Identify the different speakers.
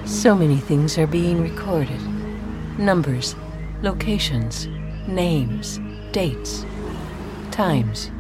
Speaker 1: So many things are being recorded. Numbers, locations, names, dates, times.